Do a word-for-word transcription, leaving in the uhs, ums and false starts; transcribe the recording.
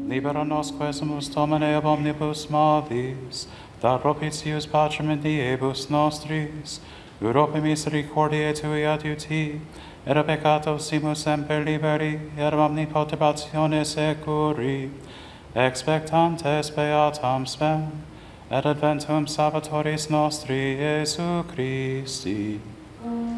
Libera nos quesumus Domine ab omnibus malis, da propitius pacem in diebus nostris, Europe misericordiae tui adiuti, et a peccato simus semper liberi, et omni perturbatione securi, expectantes beatam spem, et adventum Salvatoris nostri Iesu Christi.